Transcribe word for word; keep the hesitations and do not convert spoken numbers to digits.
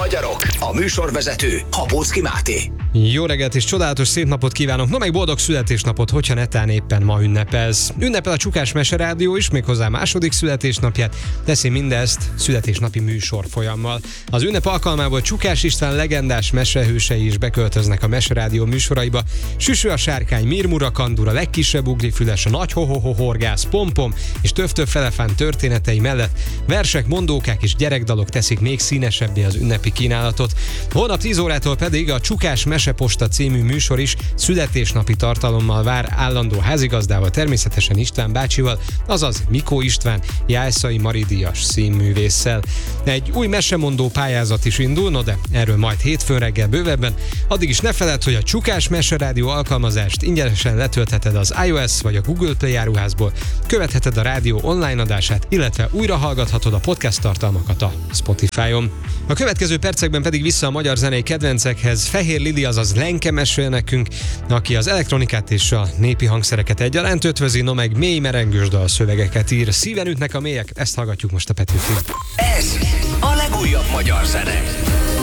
magyarok, a műsorvezető Habóczky Máté. Jó reggelt és csodálatos szép napot kívánok, no meg boldog születésnapot, hogyha netán éppen ma ünnepelsz. Ünnepel a Csukás Meserádió is, méghozzá második születésnapját, teszi mindezt születésnapi műsor folyammal. Az ünnep alkalmából Csukás István legendás mesehősei is beköltöznek a Meserádió műsoraiba. Süsü a sárkány, Mirmura Kandur, a legkisebb ugrifüles, a nagy hohoho horgász, Pompom és több-több elefánt történetei mellett versek, mondókák és gyerekdalok teszik még színesebbé az ünnepi kínálatot. Holnap tíz órától pedig a Csukás Meseposta című műsor is születésnapi tartalommal vár állandó házigazdával, természetesen István bácsival, azaz Mikó István Jászai Mari-díjas színművésszel. Egy új mesemondó pályázat is indul, no de erről majd hétfőn reggel bővebben. Addig is ne feledd, hogy a Csukás Meserádió alkalmazást ingyenesen letöltheted az iOS vagy a Google Play áruházból, követheted a rádió online adását, illetve újra hallgathatod a podcast tartalmakat a Spotify-on. A következő percekben pedig vissza a magyar zenei kedvencekhez. Fehér Lili, azaz Lenke mesél nekünk, aki az elektronikát és a népi hangszereket egyaránt ötvözi, no meg mély merengős dalszövegeket ír. Szíven ütnek a mélyek, ezt hallgatjuk most a Petőfin. Ez a legújabb magyar zene.